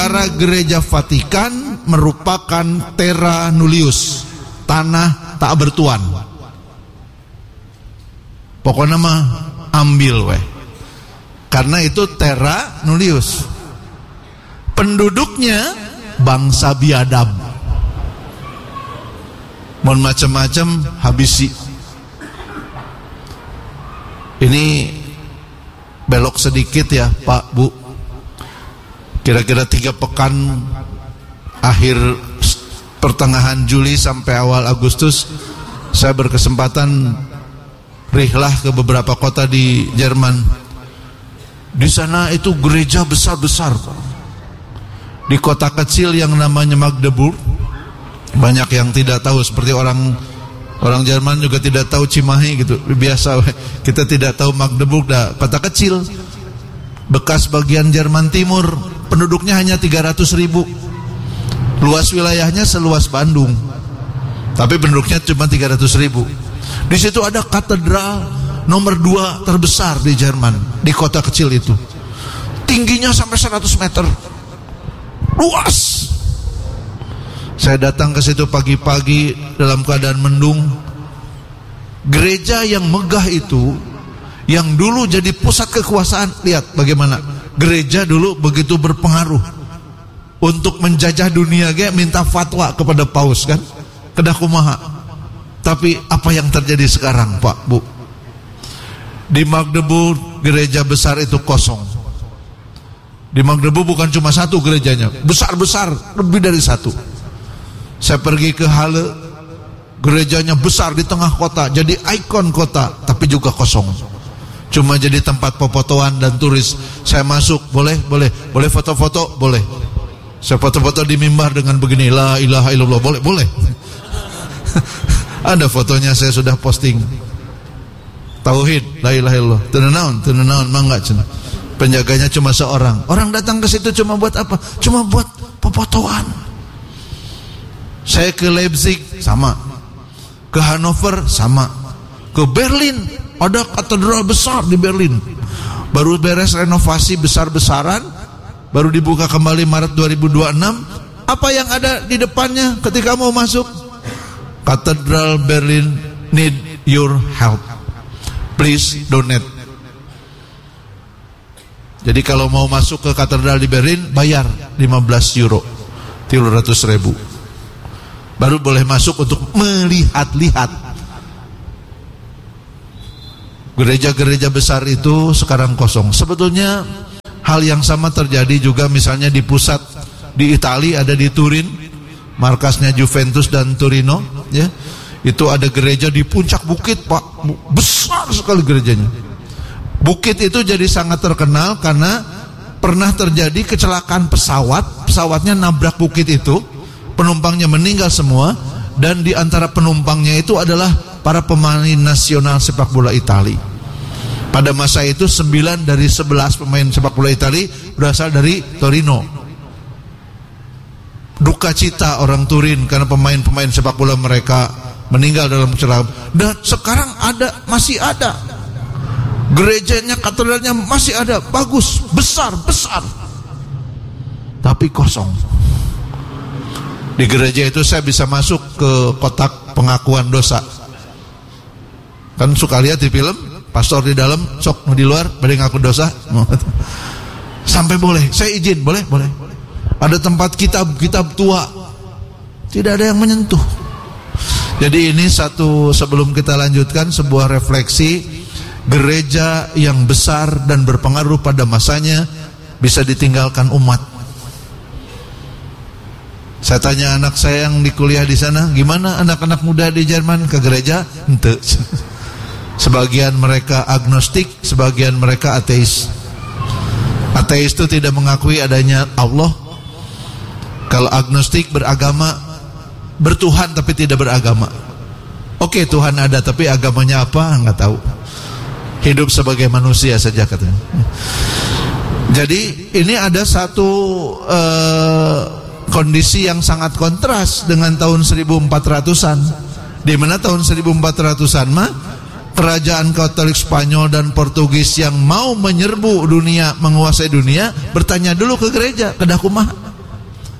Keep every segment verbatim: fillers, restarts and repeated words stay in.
Gereja Vatikan merupakan terra nullius, tanah tak bertuan. Pokoknya mah ambil weh. Karena itu terra nullius. Penduduknya bangsa biadab. Mau macam-macam habisi. Ini belok sedikit ya Pak Bu. Kira-kira tiga pekan akhir pertengahan Juli sampai awal Agustus saya berkesempatan rihlah ke beberapa kota di Jerman. Di sana itu gereja besar-besar. Di kota kecil yang namanya Magdeburg, banyak yang tidak tahu, seperti orang orang Jerman juga tidak tahu Cimahi gitu. Biasa kita tidak tahu Magdeburg, dah kota kecil bekas bagian Jerman Timur. Penduduknya hanya tiga ratus ribu. Luas wilayahnya seluas Bandung, tapi penduduknya cuma tiga ratus ribu. Di situ ada katedral nomor dua terbesar di Jerman, di kota kecil itu. Tingginya sampai seratus meter. Luas. Saya datang ke situ pagi-pagi dalam keadaan mendung. Gereja yang megah itu, yang dulu jadi pusat kekuasaan, lihat bagaimana gereja dulu begitu berpengaruh untuk menjajah dunia, kayak minta fatwa kepada paus kan, kedah kumaha. Tapi apa yang terjadi sekarang Pak Bu? Di Magdeburg gereja besar itu kosong. Di Magdeburg bukan cuma satu gerejanya, besar-besar, lebih dari satu. Saya pergi ke Halle, gerejanya besar di tengah kota, jadi ikon kota, tapi juga kosong. Cuma jadi tempat pefotoan dan turis. Saya masuk, boleh, boleh, boleh foto-foto, boleh. Saya foto-foto di mimbar dengan begini, la ilaha illallah, boleh, boleh. Ada fotonya, saya sudah posting. Tauhid, la ilaha illallah. Tenenaun, tenenaun, mangga cina. Penjaganya cuma seorang. Orang datang ke situ cuma buat apa? Cuma buat pefotoan. Saya ke Leipzig, sama. Ke Hannover, sama. Ke Berlin, ada katedral besar di Berlin. Baru beres renovasi besar-besaran, baru dibuka kembali Maret dua ribu dua puluh enam. Apa yang ada di depannya ketika mau masuk? Katedral Berlin need your help. Please donate. Jadi kalau mau masuk ke katedral di Berlin, bayar lima belas euro, tiga ratus ribu. Baru boleh masuk untuk melihat-lihat. Gereja-gereja besar itu sekarang kosong. Sebetulnya hal yang sama terjadi juga misalnya di pusat di Italia, ada di Turin, markasnya Juventus dan Torino, ya. Itu ada gereja di puncak bukit, Pak. Besar sekali gerejanya. Bukit itu jadi sangat terkenal karena pernah terjadi kecelakaan pesawat, pesawatnya nabrak bukit itu, penumpangnya meninggal semua, dan di antara penumpangnya itu adalah para pemain nasional sepak bola Italia. Pada masa itu sembilan dari sebelas pemain sepak bola Italia berasal dari Torino. Duka cita orang Turin karena pemain-pemain sepak bola mereka meninggal dalam kecelakaan. Dan sekarang ada, masih ada. Gerejanya, katedralnya masih ada, bagus, besar-besar. Tapi kosong. Di gereja itu saya bisa masuk ke kotak pengakuan dosa. Kan suka lihat di film, pastor di dalam, sok di luar, pada ngaku dosa. Sampai boleh, saya izin, boleh, boleh. Ada tempat kitab-kitab tua, tidak ada yang menyentuh. Jadi ini satu, sebelum kita lanjutkan, sebuah refleksi. Gereja yang besar dan berpengaruh pada masanya bisa ditinggalkan umat. Saya tanya anak saya yang di kuliah di sana, gimana anak-anak muda di Jerman ke gereja? Ente. Sebagian mereka agnostik, sebagian mereka ateis. Ateis itu tidak mengakui adanya Allah. Kalau agnostik beragama, bertuhan tapi tidak beragama. Oke, Tuhan ada tapi agamanya apa? Enggak tahu. Hidup sebagai manusia saja katanya. Jadi ini ada satu uh, kondisi yang sangat kontras dengan tahun seribu empat ratusan. Di mana tahun seribu empat ratusan mah kerajaan Katolik Spanyol dan Portugis yang mau menyerbu dunia, menguasai dunia, bertanya dulu ke gereja, kedah kumaha.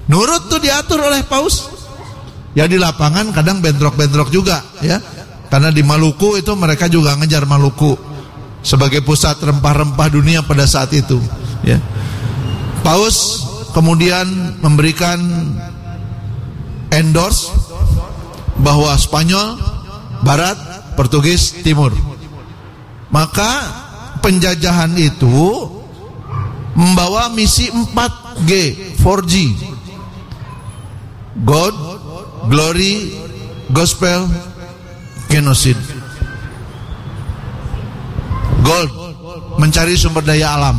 Nurut tuh diatur oleh paus. Ya di lapangan kadang bentrok-bentrok juga ya. Karena di Maluku itu mereka juga ngejar Maluku sebagai pusat rempah-rempah dunia pada saat itu ya. Paus kemudian memberikan endorse bahwa Spanyol barat, Portugis timur. Maka penjajahan itu membawa misi empat G, empat G. God, Glory, Gospel, Genocide. Gold, mencari sumber daya alam.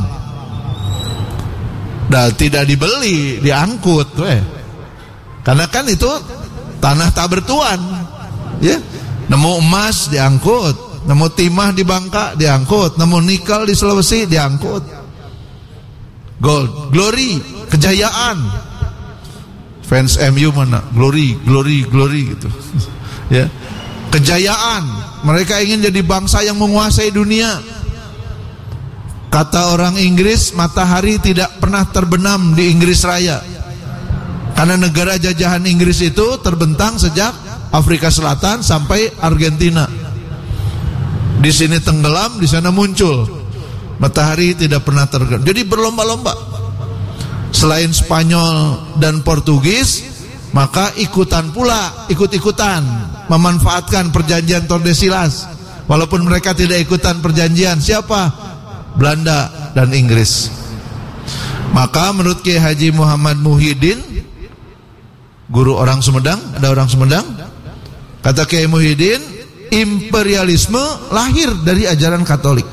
Dan tidak dibeli, diangkut weh. Karena kan itu tanah tak bertuan ya. Nemu emas diangkut, nemu timah di Bangka diangkut, nemu nikel di Sulawesi diangkut. Gold, glory, kejayaan. Fans M U mana? Glory, glory, glory gitu. Ya. Kejayaan. Mereka ingin jadi bangsa yang menguasai dunia. Kata orang Inggris, matahari tidak pernah terbenam di Inggris Raya. Karena negara jajahan Inggris itu terbentang sejak Afrika Selatan sampai Argentina. Di sini tenggelam, di sana muncul. Matahari tidak pernah terbenam. Jadi berlomba-lomba. Selain Spanyol dan Portugis, maka ikutan pula, ikut-ikutan memanfaatkan perjanjian Tordesillas. Walaupun mereka tidak ikutan perjanjian. Siapa? Belanda dan Inggris. Maka menurut Kiai Haji Muhammad Muhyiddin, guru orang Sumedang, ada orang Sumedang, kata Kiai Muhyiddin, imperialisme lahir dari ajaran Katolik.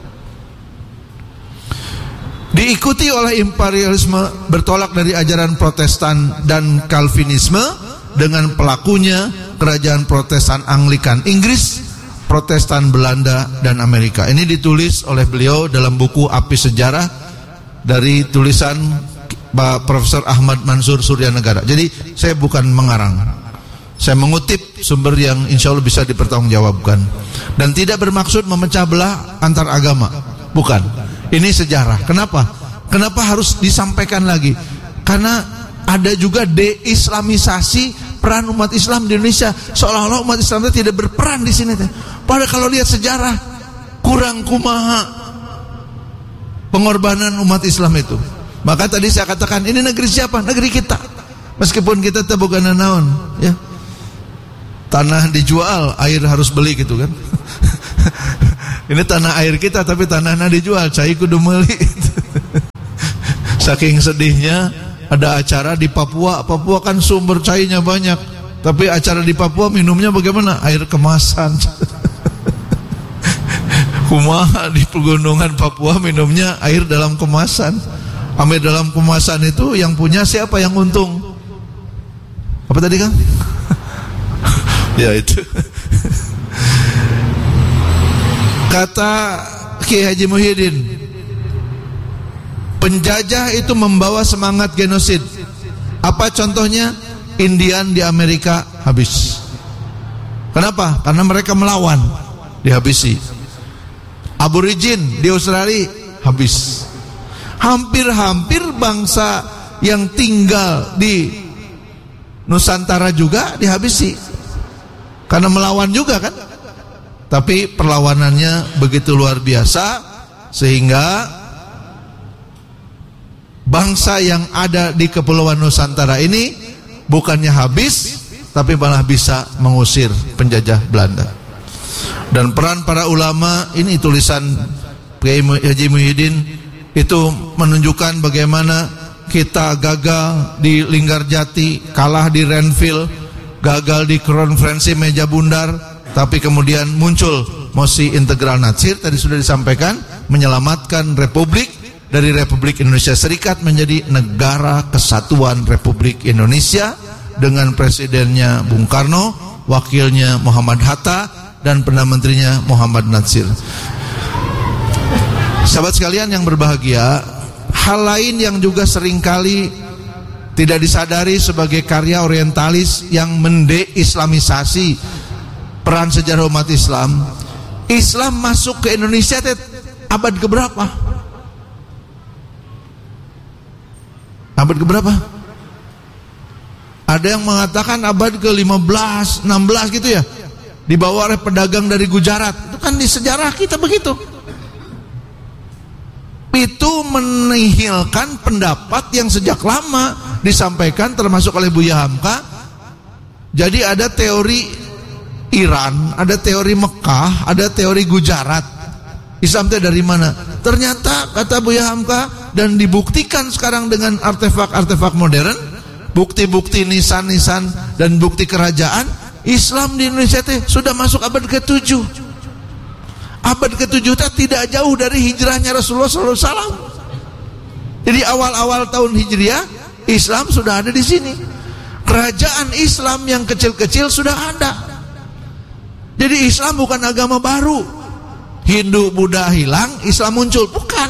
Diikuti oleh imperialisme bertolak dari ajaran Protestan dan Calvinisme dengan pelakunya kerajaan Protestan Anglikan Inggris, Protestan Belanda dan Amerika. Ini ditulis oleh beliau dalam buku Api Sejarah dari tulisan Pak Profesor Ahmad Mansur Suryanegara. Jadi saya bukan mengarang, saya mengutip sumber yang insya Allah bisa dipertanggungjawabkan dan tidak bermaksud memecah belah antar agama, bukan. Ini sejarah. Kenapa? Kenapa harus disampaikan lagi? Karena ada juga deislamisasi peran umat Islam di Indonesia. Seolah-olah umat Islam itu tidak berperan di sini. Padahal kalau lihat sejarah, kurang kumaha pengorbanan umat Islam itu. Maka tadi saya katakan, ini negeri siapa? Negeri kita. Meskipun kita bukan naon, ya. Tanah dijual, air harus beli gitu kan. Ini tanah air kita tapi tanahnya dijual, cai kudu meuli. Saking sedihnya ada acara di Papua. Papua kan sumber cainya banyak, tapi acara di Papua minumnya bagaimana? Air kemasan. Kumaha di pegunungan Papua minumnya air dalam kemasan. Air dalam kemasan itu yang punya siapa yang untung? Apa tadi Kang? Ya itu. Kata Kiai Haji Muhyiddin, penjajah itu membawa semangat genosid. Apa contohnya? Indian di Amerika habis. Kenapa? Karena mereka melawan, dihabisi. Aborigin di Australia habis. Hampir-hampir bangsa yang tinggal di Nusantara juga dihabisi. Karena melawan juga kan. Tapi perlawanannya begitu luar biasa sehingga bangsa yang ada di Kepulauan Nusantara ini bukannya habis, tapi malah bisa mengusir penjajah Belanda. Dan peran para ulama, ini tulisan Kiai Haji Muhyiddin, itu menunjukkan bagaimana kita gagal di Linggarjati, kalah di Renville, gagal di konferensi meja bundar. Tapi kemudian muncul mosi integral Natsir, tadi sudah disampaikan, menyelamatkan Republik dari Republik Indonesia Serikat menjadi Negara Kesatuan Republik Indonesia dengan presidennya Bung Karno, wakilnya Muhammad Hatta, dan Perdana Menterinya Muhammad Natsir. Sahabat sekalian yang berbahagia, hal lain yang juga seringkali tidak disadari sebagai karya orientalis yang mendeislamisasi peran sejarah umat Islam. Islam masuk ke Indonesia abad keberapa? Abad keberapa? Ada yang mengatakan abad ke lima belas, enam belas gitu ya, dibawa oleh pedagang dari Gujarat. Itu kan di sejarah kita begitu. Itu menihilkan pendapat yang sejak lama disampaikan termasuk oleh Buya Hamka. Jadi ada teori Iran, ada teori Mekah, ada teori Gujarat. Islam itu dari mana? Ternyata kata Buya Hamka, dan dibuktikan sekarang dengan artefak-artefak modern, bukti-bukti nisan-nisan dan bukti kerajaan, Islam di Indonesia itu sudah masuk abad ketujuh. Abad ketujuh itu tidak jauh dari hijrahnya Rasulullah shallallahu alaihi wasallam. Jadi awal-awal tahun Hijriah, Islam sudah ada di sini. Kerajaan Islam yang kecil-kecil sudah ada. Jadi Islam bukan agama baru. Hindu, Buddha hilang, Islam muncul. Bukan.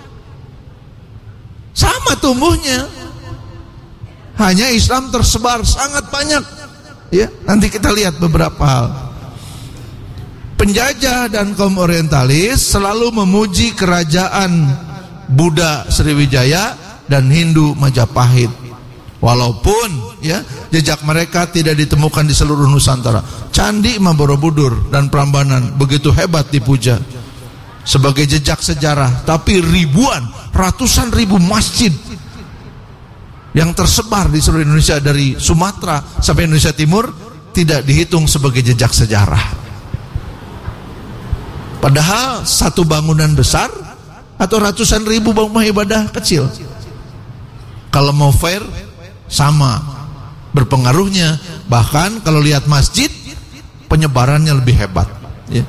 Sama tumbuhnya. Hanya Islam tersebar sangat banyak. Ya, nanti kita lihat beberapa hal. Penjajah dan kaum orientalis selalu memuji kerajaan Buddha Sriwijaya dan Hindu Majapahit. Walaupun ya jejak mereka tidak ditemukan di seluruh Nusantara. Candi Imam Borobudur dan Prambanan begitu hebat dipuja sebagai jejak sejarah, tapi ribuan, ratusan ribu masjid yang tersebar di seluruh Indonesia dari Sumatera sampai Indonesia Timur tidak dihitung sebagai jejak sejarah. Padahal satu bangunan besar atau ratusan ribu rumah ibadah kecil. Kalau mau fair, sama berpengaruhnya. Bahkan kalau lihat masjid, penyebarannya lebih hebat ya.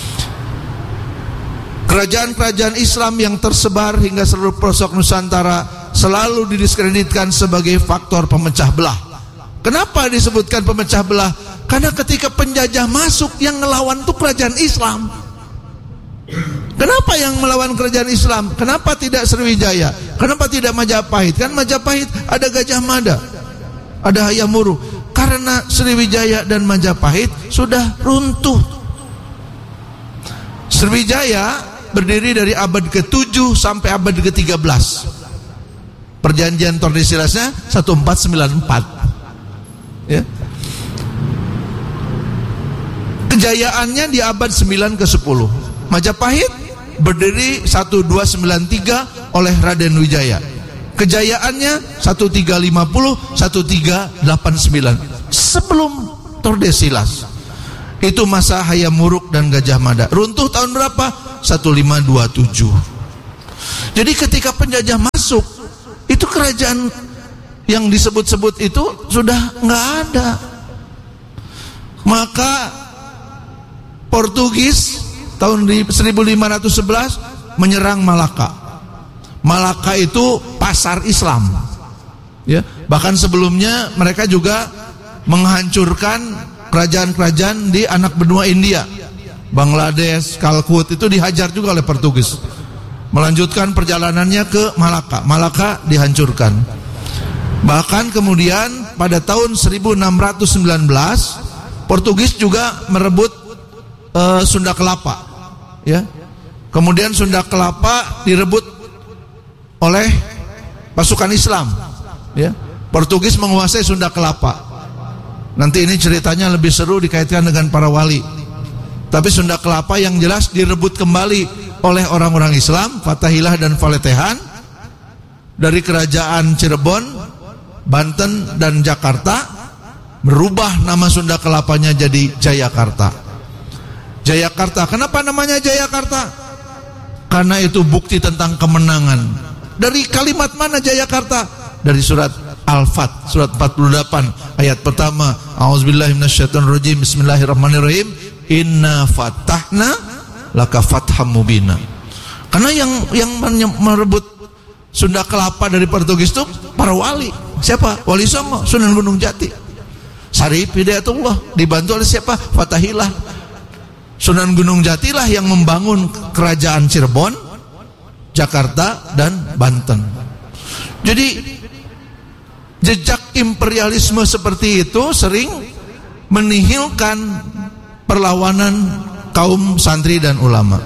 Kerajaan-kerajaan Islam yang tersebar hingga seluruh pelosok Nusantara selalu didiskreditkan sebagai faktor pemecah belah. Kenapa disebutkan pemecah belah? Karena ketika penjajah masuk, yang ngelawan itu kerajaan Islam. Kenapa yang melawan kerajaan Islam? Kenapa tidak Sriwijaya? Kenapa tidak Majapahit? Kan Majapahit ada Gajah Mada, ada Hayam Wuruk. Karena Sriwijaya dan Majapahit sudah runtuh. Sriwijaya berdiri dari abad ketujuh sampai abad ke tiga belas. Perjanjian Tordesillasnya seribu empat ratus sembilan puluh empat ya. Kejayaannya di abad sembilan ke sepuluh. Majapahit berdiri seribu dua ratus sembilan puluh tiga oleh Raden Wijaya. Kejayaannya seribu tiga ratus lima puluh, seribu tiga ratus delapan puluh sembilan sebelum Tordesillas. Itu masa Hayam Wuruk dan Gajah Mada. Runtuh tahun berapa? seribu lima ratus dua puluh tujuh. Jadi ketika penjajah masuk, itu kerajaan yang disebut-sebut itu sudah nggak ada. Maka Portugis tahun seribu lima ratus sebelas menyerang Malaka. Malaka itu pasar Islam ya. Bahkan sebelumnya mereka juga menghancurkan kerajaan-kerajaan di anak benua India, Bangladesh, Kalkut, itu dihajar juga oleh Portugis. Melanjutkan perjalanannya ke Malaka. Malaka dihancurkan. Bahkan kemudian pada tahun seribu enam ratus sembilan belas Portugis juga merebut uh, Sunda Kelapa ya. Kemudian Sunda Kelapa direbut oleh pasukan Islam ya. Portugis menguasai Sunda Kelapa. Nanti ini ceritanya lebih seru dikaitkan dengan para wali. Tapi Sunda Kelapa yang jelas direbut kembali oleh orang-orang Islam, Fatahillah dan Faletehan, dari kerajaan Cirebon, Banten dan Jakarta, merubah nama Sunda Kelapanya jadi Jayakarta. Jayakarta, kenapa namanya Jayakarta? Karena itu bukti tentang kemenangan. Dari kalimat mana Jayakarta? Dari surat Al-Fat, surat empat puluh delapan ayat pertama. A'udzubillahi minasyaitonirrajim. Bismillahirrahmanirrahim. Inna fatahna laka fatham mubina. Karena yang yang merebut Sunda Kelapa dari Portugis itu para wali. Siapa? Wali Songo, Sunan Gunung Jati, Syarif Hidayatullah, dibantu oleh siapa? Fatahillah. Sunan Gunung Jati lah yang membangun kerajaan Cirebon, Jakarta dan Banten. Jadi jejak imperialisme seperti itu sering menihilkan perlawanan kaum santri dan ulama.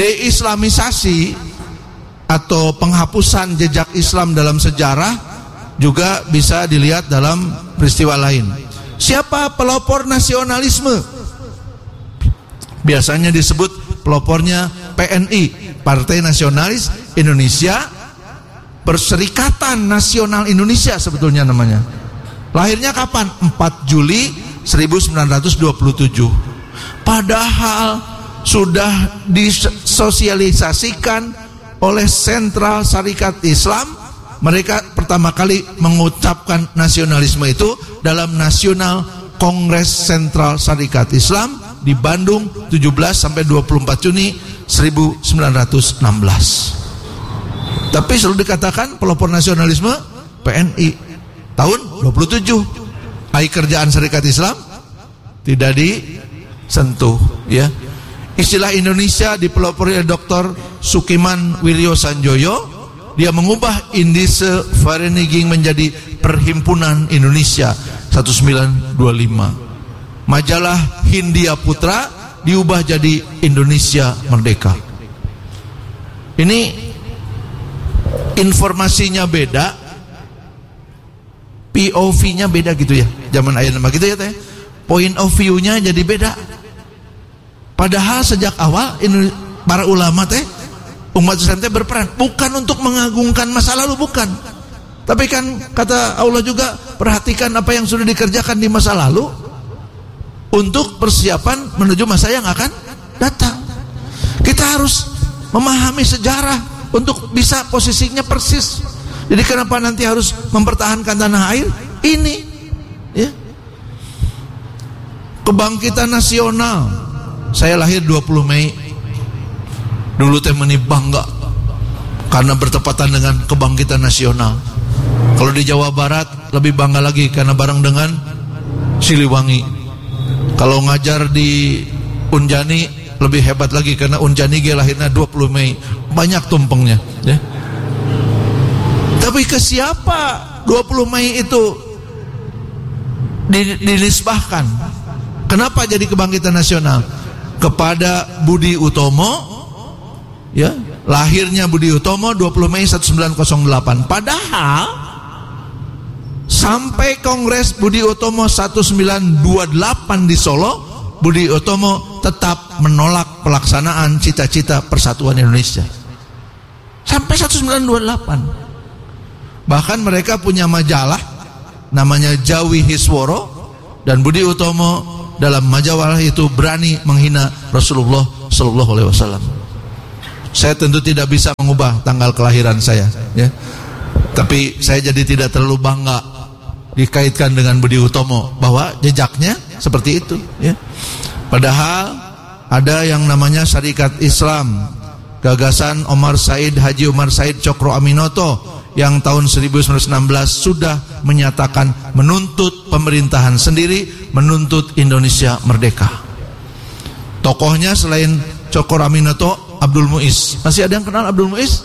Deislamisasi atau penghapusan jejak Islam dalam sejarah juga bisa dilihat dalam peristiwa lain. Siapa pelopor nasionalisme? Biasanya disebut pelopornya P N I, Partai Nasionalis Indonesia, Perserikatan Nasional Indonesia sebetulnya namanya. Lahirnya kapan? empat Juli seribu sembilan ratus dua puluh tujuh. Padahal sudah disosialisasikan oleh Sentral Syarikat Islam. Mereka pertama kali mengucapkan nasionalisme itu dalam Nasional Kongres Sentral Syarikat Islam di Bandung tujuh belas sampai dua puluh empat Juni seribu sembilan ratus enam belas. Tapi selalu dikatakan pelopor nasionalisme P N I. Tahun dua puluh tujuh. Ai kerjaan Syarikat Islam tidak disentuh, ya. Istilah Indonesia dipelopori oleh Doktor Sukiman Wiryo Sanjoyo. Dia mengubah Indische Vereniging menjadi Perhimpunan Indonesia seribu sembilan ratus dua puluh lima. Majalah Hindia Putra diubah jadi Indonesia Merdeka. Ini informasinya beda, P O V-nya beda gitu ya. Zaman ayat nama gitu ya teh. Point of view-nya jadi beda. Padahal sejak awal ini para ulama teh, umat Islam teh berperan bukan untuk mengagungkan masa lalu, bukan. Tapi kan kata Allah juga, perhatikan apa yang sudah dikerjakan di masa lalu untuk persiapan menuju masa yang akan datang. Kita harus memahami sejarah untuk bisa posisinya persis. Jadi kenapa nanti harus mempertahankan tanah air ini, ya? Kebangkitan nasional. Saya lahir dua puluh Mei. Dulu teh meni bangga karena bertepatan dengan kebangkitan nasional. Kalau di Jawa Barat lebih bangga lagi karena bareng dengan Siliwangi. Kalau ngajar di Unjani lebih hebat lagi karena Unjani ge lahirnya dua puluh Mei. Banyak tumpengnya, ya. Tapi ke siapa dua puluh Mei itu dinisbahkan? Kenapa jadi kebangkitan nasional? Kepada Budi Utomo, ya, lahirnya Budi Utomo dua puluh Mei seribu sembilan ratus delapan. Padahal sampai Kongres Budi Utomo seribu sembilan ratus dua puluh delapan di Solo, Budi Utomo tetap menolak pelaksanaan cita-cita persatuan Indonesia. Sampai seribu sembilan ratus dua puluh delapan. Bahkan mereka punya majalah namanya Jawi Hisworo, dan Budi Utomo dalam majalah itu berani menghina Rasulullah Sallallahu Alaihi Wasallam. Saya tentu tidak bisa mengubah tanggal kelahiran saya, ya. Tapi saya jadi tidak terlalu bangga dikaitkan dengan Budi Utomo bahwa jejaknya seperti itu, ya. Padahal ada yang namanya Syarikat Islam, gagasan Omar Said, Haji Omar Said Cokro Aminoto, yang tahun seribu sembilan ratus enam belas sudah menyatakan menuntut pemerintahan sendiri, menuntut Indonesia merdeka. Tokohnya selain Cokro Aminoto, Abdul Muiz. Masih ada yang kenal Abdul Muiz?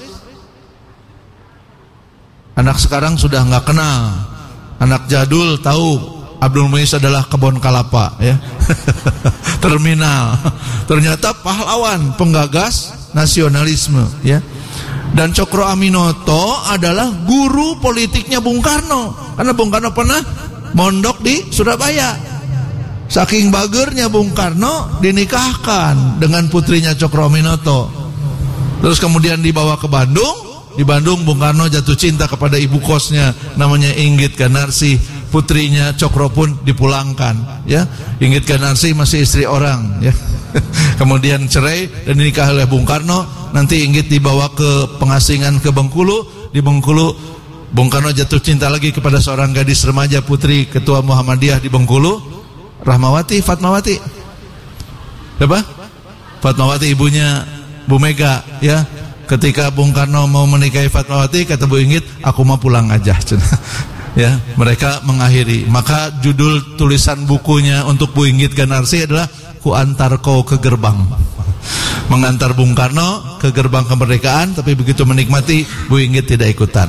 Anak sekarang sudah nggak kenal. Anak jadul tahu Abdul Muiz adalah kebun kelapa, ya. Terminal. Ternyata pahlawan, penggagas nasionalisme, ya. Dan Cokro Aminoto adalah guru politiknya Bung Karno, karena Bung Karno pernah mondok di Surabaya. Saking bagernya Bung Karno dinikahkan dengan putrinya Cokro Aminoto. Terus kemudian dibawa ke Bandung. Di Bandung Bung Karno jatuh cinta kepada ibu kosnya namanya Inggit Ganarsi. Putrinya Cokro pun dipulangkan, ya. Inggit Ganarsi masih istri orang, ya. Kemudian cerai dan dinikah oleh Bung Karno. Nanti Inggit dibawa ke pengasingan ke Bengkulu. Di Bengkulu Bung Karno jatuh cinta lagi kepada seorang gadis remaja putri Ketua Muhammadiyah di Bengkulu, Rahmawati, Fatmawati. Apa? Fatmawati ibunya Bu Mega, ya. Ketika Bung Karno mau menikahi Fatmawati, kata Bu Inggit, aku mau pulang aja. Ya, mereka mengakhiri. Maka judul tulisan bukunya untuk Bu Inggit Ganarsi adalah Ku Antar Kau ke Gerbang. Mengantar Bung Karno ke gerbang kemerdekaan, tapi begitu menikmati Bu Inggit tidak ikutan.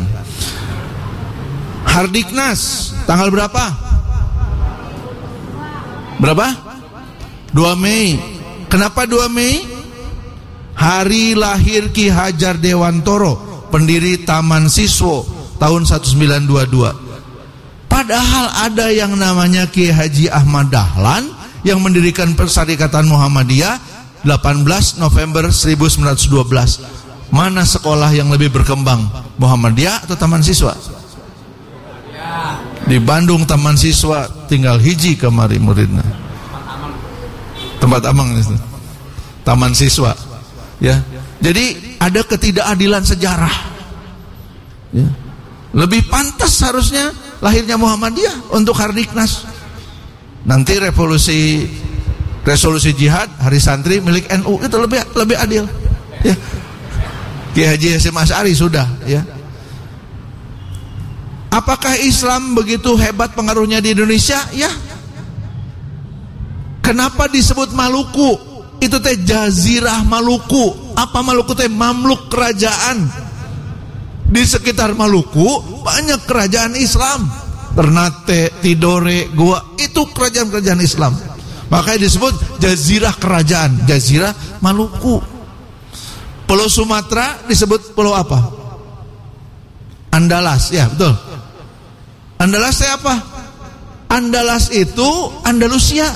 Hardiknas tanggal berapa? Berapa? dua Mei. Kenapa dua Mei? Hari lahir Ki Hajar Dewantoro, pendiri Taman Siswo, tahun seribu sembilan ratus dua puluh dua. Padahal ada yang namanya Kiai Haji Ahmad Dahlan yang mendirikan Persyarikatan Muhammadiyah delapan belas November seribu sembilan ratus dua belas. Mana sekolah yang lebih berkembang, Muhammadiyah atau Taman Siswa? Di Bandung Taman Siswa tinggal hiji kemari muridnya. Tempat amang itu. Taman Siswa. Ya. Jadi ada ketidakadilan sejarah. Ya. Lebih pantas harusnya lahirnya Muhammadiyah untuk Hardiknas. Nanti revolusi resolusi jihad hari santri milik N U itu lebih lebih adil. Ya. Kiai Haji Hasyim Asy'ari sudah, ya. Apakah Islam begitu hebat pengaruhnya di Indonesia? Ya. Kenapa disebut Maluku? Itu teh Jazirah Maluku. Apa Maluku teh? Mamluk kerajaan. Di sekitar Maluku banyak kerajaan Islam. Ternate, Tidore, Goa, itu kerajaan-kerajaan Islam. Makanya disebut Jazirah Kerajaan, Jazirah Maluku. Pulau Sumatera disebut pulau apa? Andalas, ya betul. Andalas itu apa? Andalas itu Andalusia.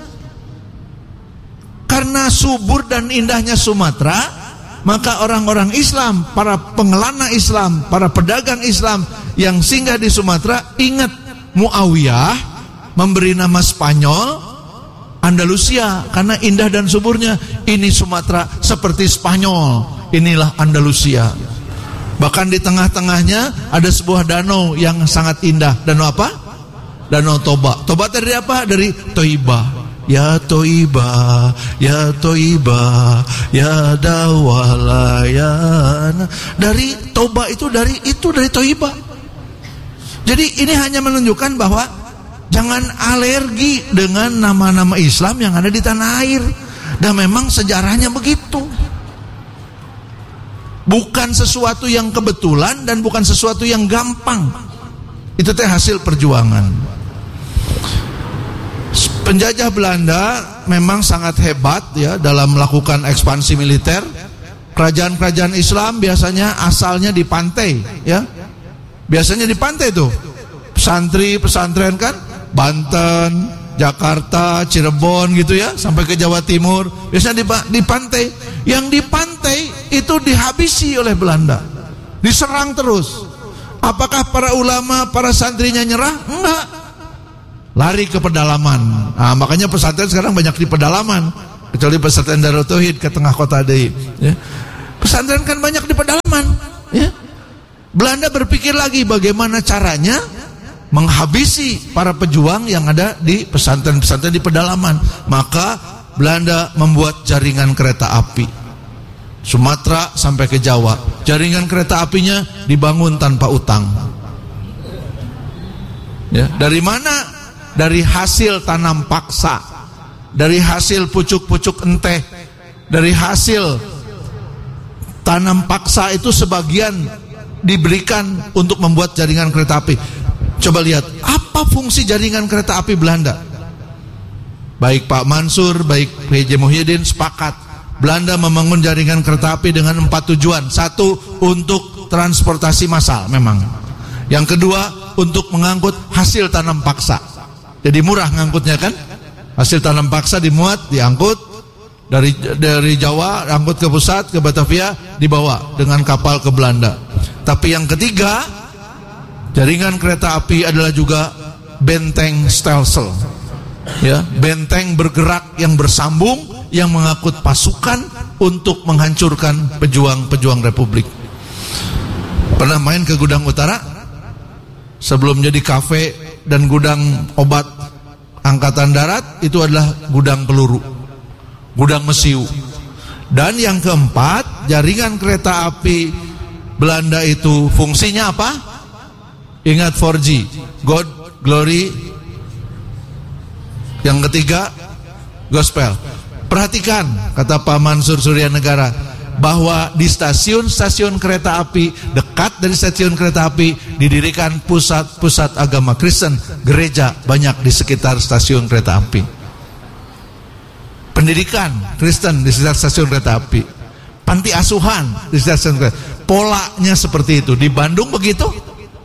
Karena subur dan indahnya Sumatera, maka orang-orang Islam, para pengelana Islam, para pedagang Islam yang singgah di Sumatera ingat Muawiyah memberi nama Spanyol Andalusia karena indah dan suburnya. Ini Sumatera seperti Spanyol, inilah Andalusia. Bahkan di tengah-tengahnya ada sebuah danau yang sangat indah. Danau apa? Danau Toba. Toba dari apa? Dari Toiba. Ya Toiba, ya Toiba, ya Dawalayana. Dari Toba itu dari itu dari Toiba. Jadi ini hanya menunjukkan bahwa jangan alergi dengan nama-nama Islam yang ada di tanah air. Dan memang sejarahnya begitu. Bukan sesuatu yang kebetulan dan bukan sesuatu yang gampang. Itu teh hasil perjuangan. Penjajah Belanda memang sangat hebat ya dalam melakukan ekspansi militer. Kerajaan-kerajaan Islam biasanya asalnya di pantai, ya. Biasanya di pantai tuh. Pesantri, pesantren kan Banten, Jakarta, Cirebon gitu ya, sampai ke Jawa Timur. Biasanya di, di pantai. Yang di pantai itu dihabisi oleh Belanda. Diserang terus. Apakah para ulama, para santrinya nyerah? Enggak. Lari ke pedalaman. Nah, makanya pesantren sekarang banyak di pedalaman. Kecuali pesantren Darut Tauhid ke tengah kota deh. Ya. Pesantren kan banyak di pedalaman. Ya. Belanda berpikir lagi bagaimana caranya menghabisi para pejuang yang ada di pesantren-pesantren di pedalaman. Maka Belanda membuat jaringan kereta api Sumatera sampai ke Jawa. Jaringan kereta apinya dibangun tanpa utang. Ya, dari mana? Dari hasil tanam paksa, dari hasil pucuk-pucuk enteh, dari hasil tanam paksa itu sebagian diberikan untuk membuat jaringan kereta api. Coba lihat, apa fungsi jaringan kereta api Belanda? Baik Pak Mansur, baik P J Muhyiddin sepakat Belanda membangun jaringan kereta api dengan empat tujuan. Satu, untuk transportasi massal memang. Yang kedua, untuk mengangkut hasil tanam paksa. Jadi murah ngangkutnya kan? Hasil tanam paksa dimuat, diangkut dari dari Jawa, angkut ke pusat, ke Batavia, dibawa dengan kapal ke Belanda. Tapi yang ketiga, jaringan kereta api adalah juga benteng stelsel. Ya, benteng bergerak yang bersambung yang mengangkut pasukan untuk menghancurkan pejuang-pejuang Republik. Pernah main ke Gudang Utara? Sebelum jadi kafe dan gudang obat angkatan darat, itu adalah gudang peluru, gudang mesiu. Dan yang keempat, jaringan kereta api Belanda itu fungsinya apa? Ingat empat G, God, Glory. Yang ketiga, Gospel. Perhatikan kata Pak Mansur Suryanegara, bahwa di stasiun-stasiun kereta api, dekat dari stasiun kereta api, didirikan pusat-pusat agama Kristen. Gereja banyak di sekitar stasiun kereta api. Pendidikan Kristen di sekitar stasiun kereta api. Panti asuhan di stasiun kereta api. Polanya seperti itu. Di Bandung begitu?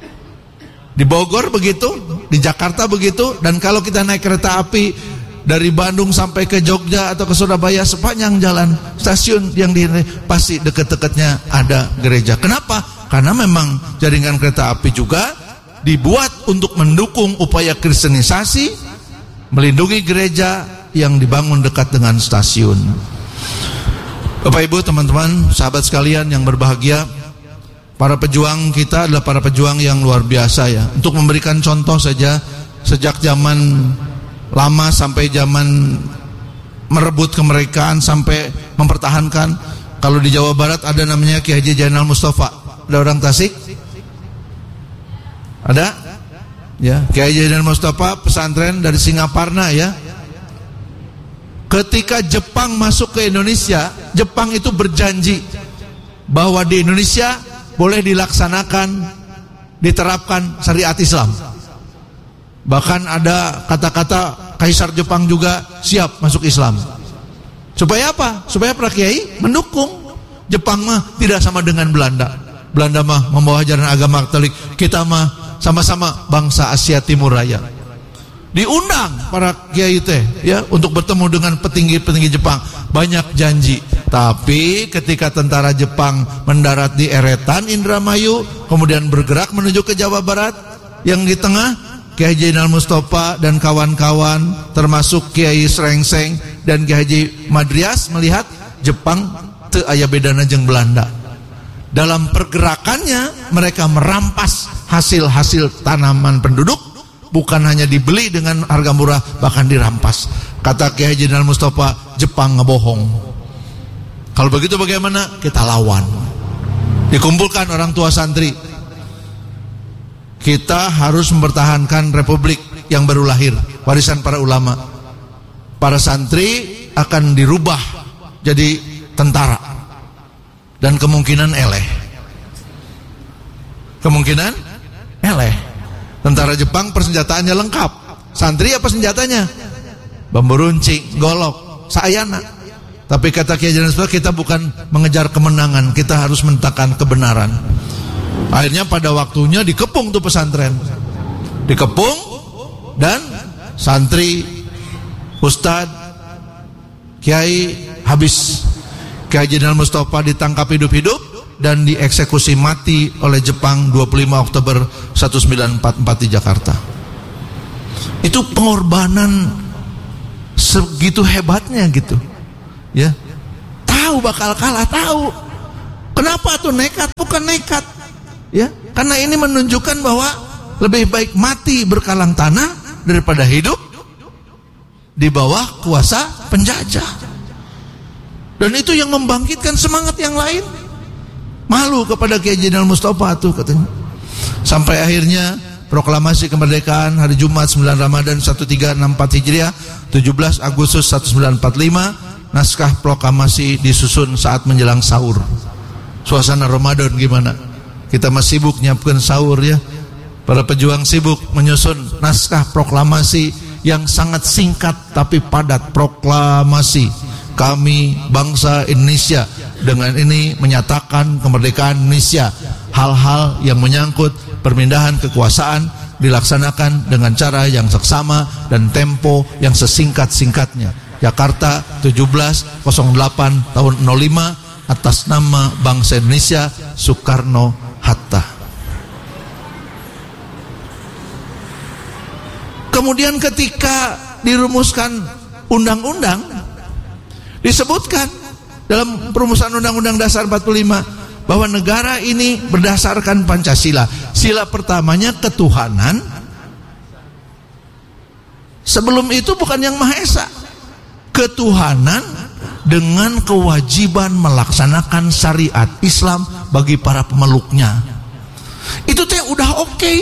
Di Bogor begitu, di Jakarta begitu, dan kalau kita naik kereta api dari Bandung sampai ke Jogja atau ke Surabaya, sepanjang jalan stasiun yang di pasti deket-deketnya ada gereja. Kenapa? Karena memang jaringan kereta api juga dibuat untuk mendukung upaya kristenisasi, melindungi gereja yang dibangun dekat dengan stasiun. Bapak Ibu, teman-teman, sahabat sekalian yang berbahagia, para pejuang kita adalah para pejuang yang luar biasa ya. Untuk memberikan contoh saja, sejak zaman lama sampai zaman merebut kemerdekaan sampai mempertahankan. Kalau di Jawa Barat ada namanya Ki Haji Zainal Mustafa. Ada orang Tasik? Ada? Ya, Ki Haji Zainal Mustafa pesantren dari Singaparna ya. Ketika Jepang masuk ke Indonesia, Jepang itu berjanji bahwa di Indonesia boleh dilaksanakan, diterapkan syariat Islam. Bahkan ada kata-kata Kaisar Jepang juga siap masuk Islam. Supaya apa? Supaya para kiai mendukung. Jepang mah tidak sama dengan Belanda. Belanda mah membawa ajaran agama Katolik. Kita mah sama-sama bangsa Asia Timur Raya. Diundang para kiai teh ya untuk bertemu dengan petinggi-petinggi Jepang, banyak janji. Tapi ketika tentara Jepang mendarat di Eretan Indramayu, kemudian bergerak menuju ke Jawa Barat, yang di tengah Ki Haji Zainal Mustafa dan kawan-kawan termasuk Kiai Srengseng dan Ki Haji Madrias melihat Jepang teu aya bedana jeung Belanda. Dalam pergerakannya mereka merampas hasil-hasil tanaman penduduk, bukan hanya dibeli dengan harga murah, bahkan dirampas. Kata Ki Haji Zainal Mustafa, Jepang ngebohong. Kalau begitu bagaimana? Kita lawan. Dikumpulkan orang tua santri. Kita harus mempertahankan republik yang baru lahir, warisan para ulama. Para santri akan dirubah jadi tentara, dan kemungkinan eleh. Kemungkinan eleh. Tentara Jepang persenjataannya lengkap. Santri apa senjatanya? Bambu runcing, golok, saayana. Tapi kata Kiai Zainal Mustafa, kita bukan mengejar kemenangan, kita harus menegakkan kebenaran. Akhirnya pada waktunya dikepung tuh pesantren. Dikepung dan santri, ustad, kiai habis. Kiai Zainal Mustafa ditangkap hidup-hidup dan dieksekusi mati oleh Jepang dua puluh lima Oktober seribu sembilan ratus empat puluh empat di Jakarta. Itu pengorbanan segitu hebatnya gitu. Ya. Tahu bakal kalah, tahu. Kenapa tuh nekat? Bukan nekat. Ya, karena ini menunjukkan bahwa lebih baik mati berkalang tanah daripada hidup di bawah kuasa penjajah. Dan itu yang membangkitkan semangat yang lain. Malu kepada Kiai Zainal Mustafa tuh katanya. Sampai akhirnya proklamasi kemerdekaan hari Jumat sembilan Ramadan seribu tiga ratus enam puluh empat Hijriah, tujuh belas Agustus seribu sembilan ratus empat puluh lima, naskah proklamasi disusun saat menjelang sahur. Suasana Ramadan gimana? Kita masih sibuk nyiapkan sahur ya. Para pejuang sibuk menyusun naskah proklamasi yang sangat singkat tapi padat. Proklamasi kami bangsa Indonesia dengan ini menyatakan kemerdekaan Indonesia. Hal-hal yang menyangkut perpindahan kekuasaan dilaksanakan dengan cara yang seksama dan tempo yang sesingkat-singkatnya. Jakarta tujuh belas nol delapan tahun nol lima atas nama bangsa Indonesia, Soekarno Hatta. Kemudian ketika dirumuskan undang-undang, disebutkan dalam perumusan Undang-Undang Dasar empat puluh lima bahwa negara ini berdasarkan Pancasila. Sila pertamanya ketuhanan. Sebelum itu bukan Yang Maha Esa. Ketuhanan dengan kewajiban melaksanakan syariat Islam bagi para pemeluknya. Itu teh udah oke. Okay.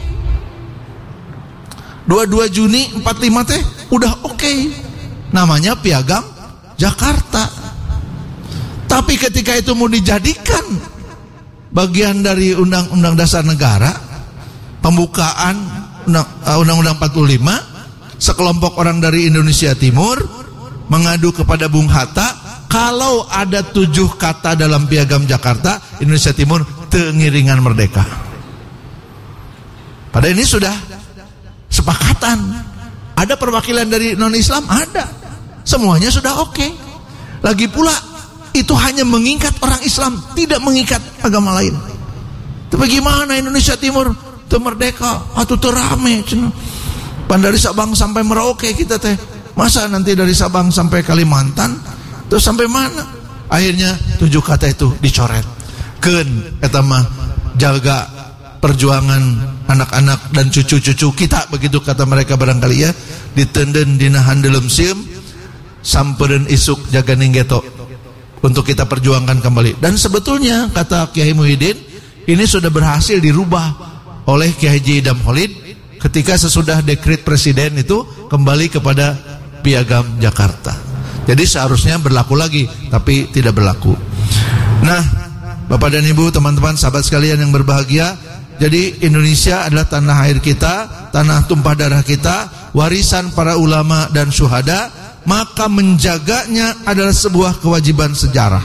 dua puluh dua Juni empat puluh lima teh udah oke. Okay. Namanya Piagam Jakarta. Tapi ketika itu mau dijadikan bagian dari Undang-Undang Dasar Negara, pembukaan Undang-Undang empat puluh lima, sekelompok orang dari Indonesia Timur mengadu kepada Bung Hatta, kalau ada tujuh kata dalam Piagam Jakarta, Indonesia Timur teu ngiringan merdeka. Padahal ini sudah sepakatan. Ada perwakilan dari non-Islam? Ada. Semuanya sudah oke. Okay. Lagi pula itu hanya mengikat orang Islam, tidak mengikat agama lain. Tapi gimana Indonesia Timur itu merdeka atau terame? Pan dari Sabang sampai Merauke kita teh. Masa nanti dari Sabang sampai Kalimantan? Terus sampai mana? Akhirnya tujuh kata itu dicoret. Keun eta mah jaga perjuangan anak-anak dan cucu-cucu kita, begitu kata mereka barangkali ya. Ditenden dina handelem sieum sampereun isuk jaga ninggeto untuk kita perjuangkan kembali. Dan sebetulnya kata Kiai Muhyiddin, ini sudah berhasil dirubah oleh Kiai Haji Idam Khalid ketika sesudah dekret presiden itu kembali kepada Piagam Jakarta. Jadi seharusnya berlaku lagi, tapi tidak berlaku. Nah, Bapak dan Ibu, teman-teman, sahabat sekalian yang berbahagia, jadi Indonesia adalah tanah air kita, tanah tumpah darah kita, warisan para ulama dan syuhada, maka menjaganya adalah sebuah kewajiban sejarah.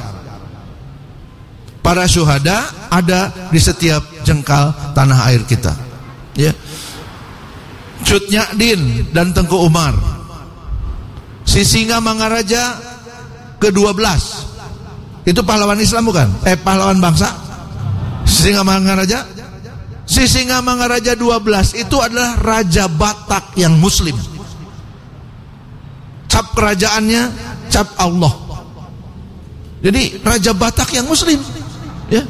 Para syuhada ada di setiap jengkal tanah air kita. Ya. Cut Nyadin dan Tengku Umar, Sisinga Mangaraja ke dua belas, itu pahlawan Islam bukan? Eh pahlawan bangsa. Sisinga Mangaraja, Sisinga Mangaraja dua belas itu adalah Raja Batak yang Muslim. Cap kerajaannya cap Allah. Jadi Raja Batak yang Muslim. Ya.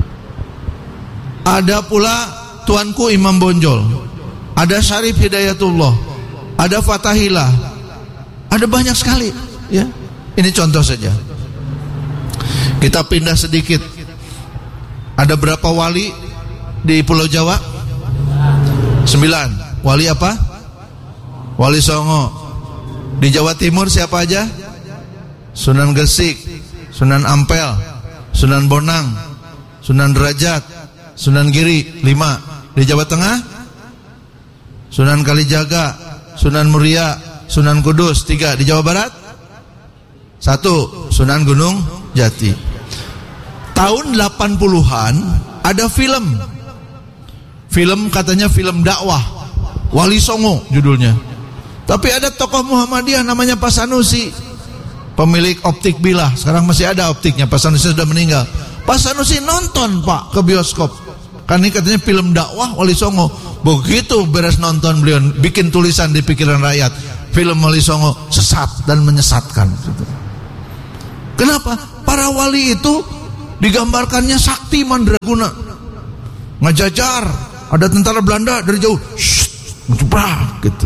Ada pula Tuanku Imam Bonjol, ada Syarif Hidayatullah, ada Fatahillah, ada banyak sekali. Ya. Ini contoh saja. Kita pindah sedikit. Ada berapa wali di Pulau Jawa? Sembilan. Wali apa? Wali Songo. Di Jawa Timur siapa aja? Sunan Gresik, Sunan Ampel, Sunan Bonang, Sunan Derajat, Sunan Giri. Lima. Di Jawa Tengah Sunan Kalijaga, Sunan Muria, Sunan Kudus. Tiga. Di Jawa Barat satu, Sunan Gunung Jati. Tahun delapan puluhan ada film. Film katanya film dakwah, Wali Songo judulnya. Tapi ada tokoh Muhammadiyah namanya Pak Sanusi, pemilik optik Bilah. Sekarang masih ada optiknya, Pak Sanusi sudah meninggal. Pak Sanusi nonton Pak ke bioskop. Kan ini katanya film dakwah Wali Songo. Begitu beres nonton, beliau bikin tulisan di pikiran rakyat, film Wali Songo sesat dan menyesatkan. Kenapa? Para wali itu digambarkannya sakti mandraguna, ngejajar. Ada tentara Belanda dari jauh, menjebrak gitu.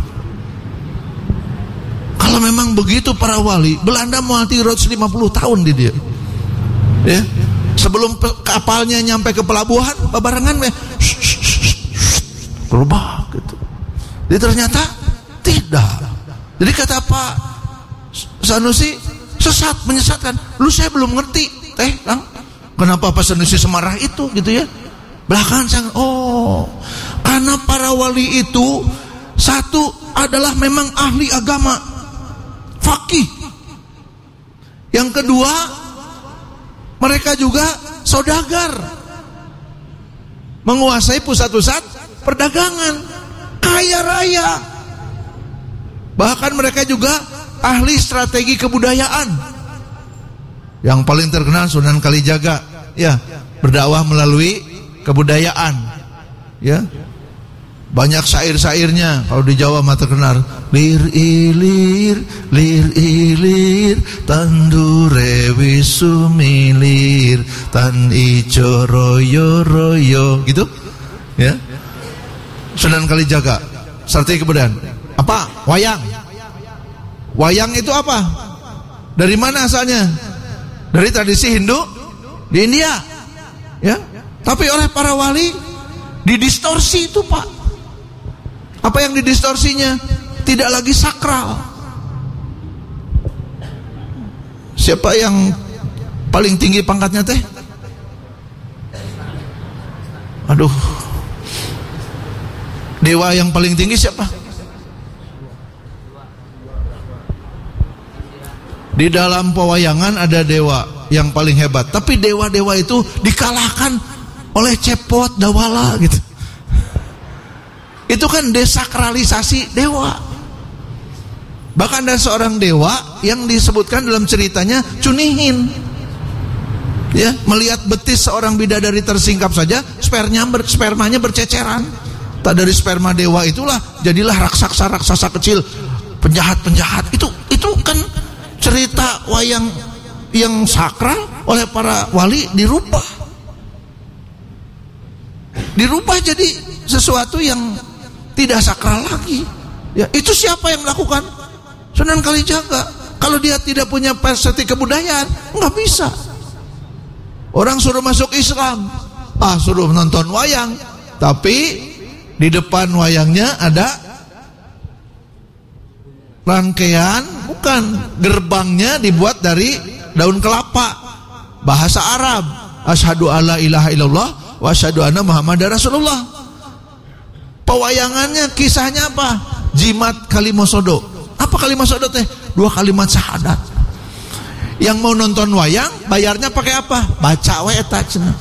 Kalau memang begitu para wali, Belanda mau tiga ratus lima puluh tahun di dia. Ya. Sebelum kapalnya nyampe ke pelabuhan, babarengan berubah gitu. Jadi ternyata tidak. Jadi kata Pak Sanusi, sesat, menyesatkan. Lu saya belum ngerti, teh, Kang. Kenapa Pak Sanusi semarah itu gitu ya? Belakangan saya, oh, karena para wali itu satu adalah memang ahli agama, fakih. Yang kedua, mereka juga saudagar, menguasai pusat-pusat perdagangan, kaya raya. Bahkan mereka juga ahli strategi kebudayaan. Yang paling terkenal Sunan Kalijaga, ya, berdakwah melalui kebudayaan, ya. Banyak syair-syairnya. Kalau di Jawa mah terkenal, lir ilir, lir ilir, tandure wisumilir, tan ijo royo royo, gitu, ya. Sunan Kalijaga, strategi kebudayaan. Apa? Wayang. Wayang itu apa? Dari mana asalnya? Dari tradisi Hindu di India, ya. Tapi oleh para wali didistorsi itu, Pak. Apa yang didistorsinya? Tidak lagi sakral. Siapa yang paling tinggi pangkatnya teh? Aduh. Dewa yang paling tinggi siapa? Di dalam pewayangan ada dewa yang paling hebat, tapi dewa-dewa itu dikalahkan oleh cepot dawala gitu. Itu kan desakralisasi dewa. Bahkan ada seorang dewa yang disebutkan dalam ceritanya Cunihin. Ya, melihat betis seorang bidadari tersingkap saja, spermanya, ber, spermanya berceceran. Tak dari sperma dewa itulah jadilah raksasa-raksasa kecil, penjahat-penjahat. Itu itu kan cerita wayang yang sakral oleh para wali dirubah. Dirubah jadi sesuatu yang tidak sakral lagi. Ya, itu siapa yang melakukan? Sunan Kalijaga. Kalau dia tidak punya persepsi kebudayaan, nggak bisa. Orang suruh masuk Islam, ah suruh nonton wayang, tapi di depan wayangnya ada rangkaian, bukan, gerbangnya dibuat dari daun kelapa, bahasa Arab, asyhadu alla ilaha illallah wa asyhadu anna muhammadar rasulullah. Pewayangannya kisahnya apa? Jimat Kalimosodo. Apa Kalimosodo teh? Dua kalimat syahadat. Yang mau nonton wayang bayarnya pakai apa? Baca we eta cenah.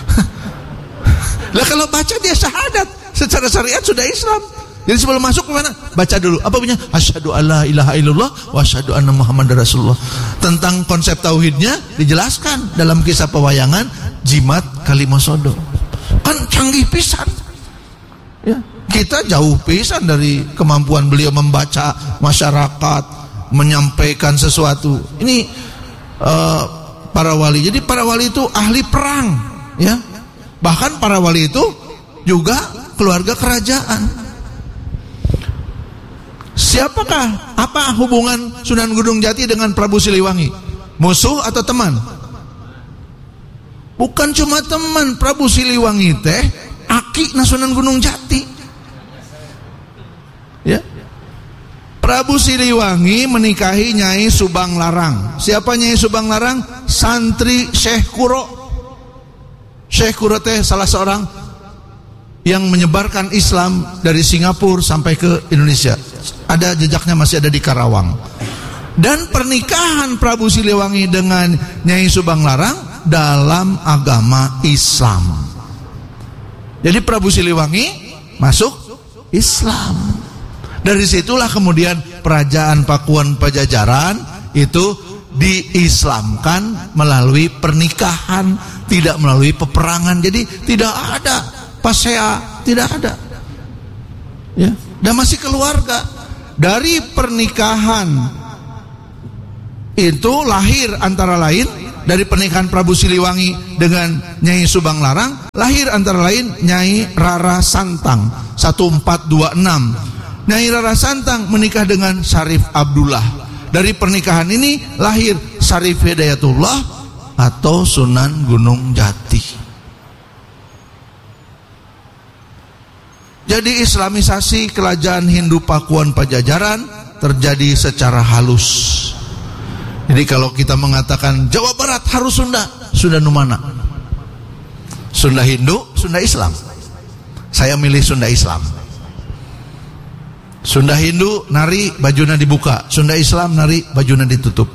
Lah kalau baca dia syahadat, secara syariat sudah Islam. Jadi sebelum masuk ke mana? Baca dulu. Apa punya? Asyhadu alla ilaha illallah wa asyhadu anna muhammadar rasulullah. Tentang konsep tauhidnya dijelaskan dalam kisah pewayangan Jimat Kalimosodo. Kan canggih pisan. Ya, kita jauh pisan dari kemampuan beliau membaca masyarakat, menyampaikan sesuatu. Ini uh, para wali. Jadi para wali itu ahli perang, ya. Bahkan para wali itu juga keluarga kerajaan. Siapakah, apa hubungan Sunan Gunung Jati dengan Prabu Siliwangi? Musuh atau teman? Bukan cuma teman. Prabu Siliwangi teh aki na Sunan Gunung Jati. Ya. Prabu Siliwangi menikahi Nyai Subang Larang. Siapa Nyai Subang Larang? Santri Syekh Kuro. Syekh Kuro teh salah seorang yang menyebarkan Islam dari Singapura sampai ke Indonesia. Ada jejaknya, masih ada di Karawang. Dan pernikahan Prabu Siliwangi dengan Nyai Subang Larang dalam agama Islam. Jadi Prabu Siliwangi masuk Islam. Dari situlah kemudian kerajaan Pakuan Pajajaran itu diislamkan melalui pernikahan, tidak melalui peperangan. Jadi tidak ada pasea, tidak ada. Ya, dan masih keluarga. Dari pernikahan itu lahir antara lain, dari pernikahan Prabu Siliwangi dengan Nyai Subang Larang lahir antara lain Nyai Rara Santang seribu empat ratus dua puluh enam. Nyai Rara Santang menikah dengan Syarif Abdullah. Dari pernikahan ini lahir Syarif Hidayatullah atau Sunan Gunung Jati. Jadi islamisasi kerajaan Hindu Pakuan Pajajaran terjadi secara halus. Jadi kalau kita mengatakan Jawa Barat harus Sunda, Sunda Numana? Sunda Hindu, Sunda Islam. Saya milih Sunda Islam. Sunda Hindu nari bajuna dibuka, Sunda Islam nari bajuna ditutup.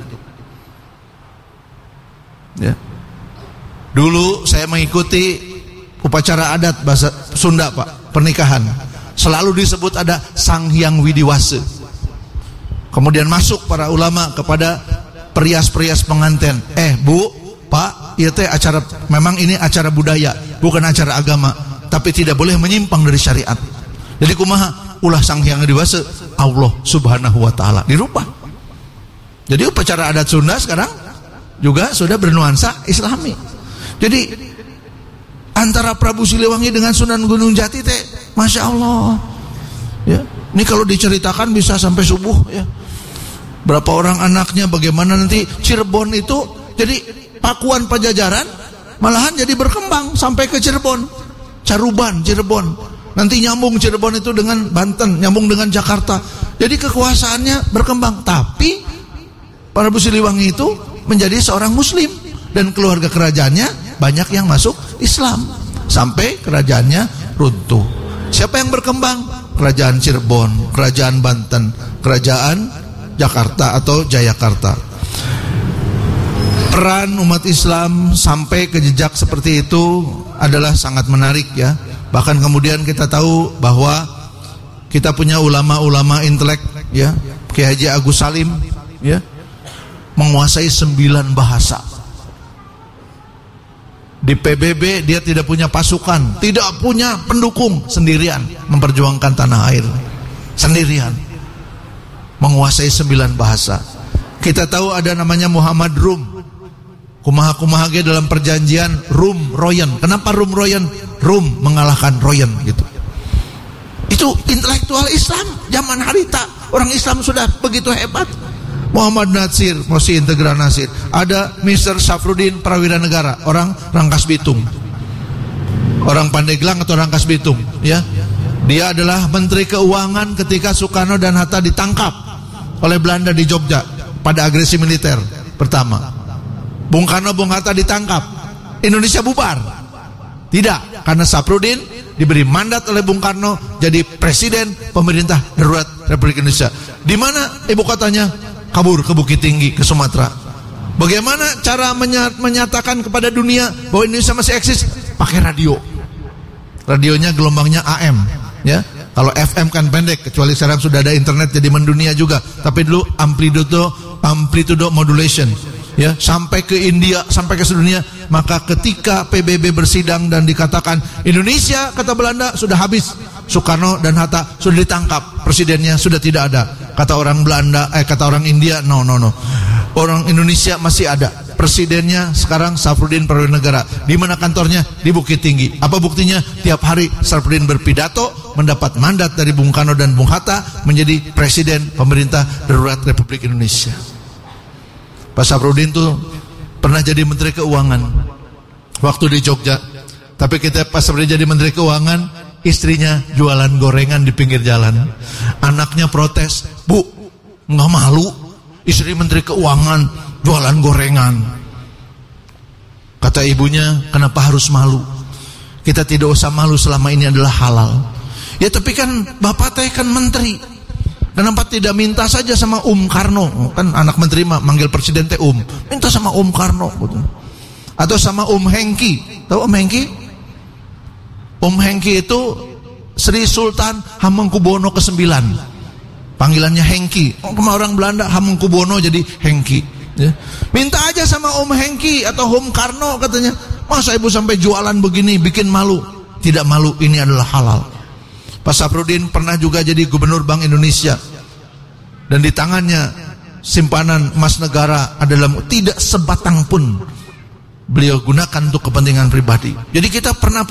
Ya. Dulu saya mengikuti upacara adat bahasa Sunda, Pak, pernikahan. Selalu disebut ada Sang Hyang Widiwase. Kemudian masuk para ulama kepada perias-perias pengantin. Eh, Bu, Pak, iya teh acara, memang ini acara budaya, bukan acara agama, tapi tidak boleh menyimpang dari syariat. Jadi kumaha? Ulah Sang Hyang Widiwase Allah Subhanahu wa taala dirubah. Jadi upacara adat Sunda sekarang juga sudah bernuansa Islami. Jadi antara Prabu Siliwangi dengan Sunan Gunung Jati teh, masya Allah. Ya, ini kalau diceritakan bisa sampai subuh. Ya, berapa orang anaknya, bagaimana nanti Cirebon itu. Jadi Pakuan Pajajaran malahan jadi berkembang sampai ke Cirebon, Caruban, Cirebon. Nanti nyambung Cirebon itu dengan Banten, nyambung dengan Jakarta. Jadi kekuasaannya berkembang. Tapi Prabu Siliwangi itu menjadi seorang Muslim dan keluarga kerajaannya banyak yang masuk Islam sampai kerajaannya runtuh. Siapa yang berkembang? Kerajaan Cirebon, kerajaan Banten, kerajaan Jakarta atau Jayakarta. Peran umat Islam sampai ke jejak seperti itu adalah sangat menarik, ya. Bahkan kemudian kita tahu bahwa Kita punya ulama-ulama intelek, ya, Kiai Haji Agus Salim, ya, menguasai sembilan bahasa. Di P B B dia tidak punya pasukan, tidak punya pendukung, sendirian memperjuangkan tanah air, sendirian menguasai sembilan bahasa. Kita tahu ada namanya Muhammad Rum, kumaha-kumaha ge dalam perjanjian Rum Royan. Kenapa Rum Royan? Rum mengalahkan Royan gitu. Itu intelektual Islam zaman harita. Orang Islam sudah begitu hebat. Muhammad Nasir, Mosi Integra Nasir. Ada mister Safruddin Prawira Negara, orang Rangkas Bitung, orang Pandeglang atau Rangkas Bitung, ya. Dia adalah Menteri Keuangan ketika Soekarno dan Hatta ditangkap oleh Belanda di Jogja pada agresi militer pertama. Bung Karno, Bung Hatta ditangkap, Indonesia bubar. Tidak, karena Safruddin diberi mandat oleh Bung Karno jadi presiden pemerintah darurat Republik Indonesia. Di mana ibu kotanya? Kabur ke Bukit Tinggi, ke Sumatera. Bagaimana cara menyatakan kepada dunia bahwa Indonesia masih eksis? Pakai radio. Radionya gelombangnya A M, ya. Kalau F M kan pendek, kecuali sekarang sudah ada internet jadi mendunia juga. Tapi dulu amplitudo amplitudo modulation, ya, sampai ke India, sampai ke seluruh dunia. Maka ketika P B B bersidang dan dikatakan Indonesia, kata Belanda, sudah habis, Soekarno dan Hatta sudah ditangkap, presidennya sudah tidak ada. Kata orang Belanda, eh kata orang India, no no no, orang Indonesia masih ada. Presidennya sekarang Safruddin Prawira Negara. Di mana kantornya? Di Bukit Tinggi. Apa buktinya? Tiap hari Safruddin berpidato, mendapat mandat dari Bung Karno dan Bung Hatta menjadi presiden pemerintah darurat Republik Indonesia. Pak Safruddin tuh pernah jadi Menteri Keuangan waktu di Jogja. Tapi kita pas jadi Menteri Keuangan, istrinya jualan gorengan di pinggir jalan. Anaknya protes, "Bu, nggak malu istri Menteri Keuangan jualan gorengan?" Kata ibunya, "Kenapa harus malu? Kita tidak usah malu selama ini adalah halal." Ya tapi kan bapak teh kan menteri, kenapa tidak minta saja sama Um Karno? Kan anak menteri mah manggil presiden teh Um, minta sama Um Karno gitu. Atau sama Um Hengki. Tahu Um Hengki? Um Hengki itu Sri Sultan Hamengkubuwono kesembilan. Panggilannya Hengki. Sama orang Belanda Hamengkubuwono jadi Hengki, ya. Minta aja sama Om Hengki atau Um Karno, katanya. Masa ibu sampai jualan begini, bikin malu? Tidak malu, ini adalah halal. Pak Safruddin pernah juga jadi Gubernur Bank Indonesia. Dan di tangannya simpanan emas negara adalah tidak sebatang pun beliau gunakan untuk kepentingan pribadi. Jadi kita pernah